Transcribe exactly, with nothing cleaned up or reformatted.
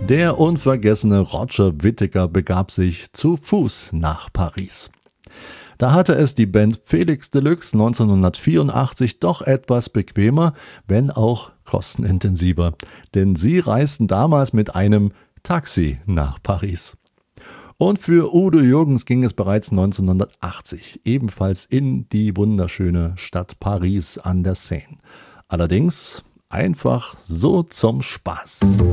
Der unvergessene Roger Whittaker begab sich zu Fuß nach Paris. Da hatte es die Band Felix Deluxe neunzehnhundertvierundachtzig doch etwas bequemer, wenn auch kostenintensiver, denn sie reisten damals mit einem Taxi nach Paris. Und für Udo Jürgens ging es bereits neunzehnhundertachtzig, ebenfalls in die wunderschöne Stadt Paris an der Seine. Allerdings einfach so zum Spaß.